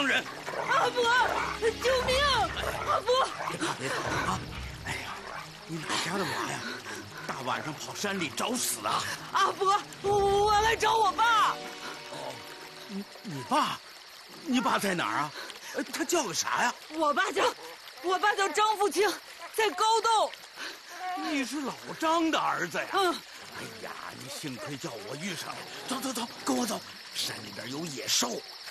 乡人。 阿伯，救命！阿伯， 别跑啊！哎呀，你哪家的娃呀？大晚上跑山里找死啊！ 阿伯，我来找我爸。 哦，你爸？你爸在哪儿啊？他叫个啥呀？ 我爸叫张富清，在高洞。 你是老张的儿子呀？ 嗯。 哎呀，你幸亏叫我遇上了。走，跟我走。山里边有野兽，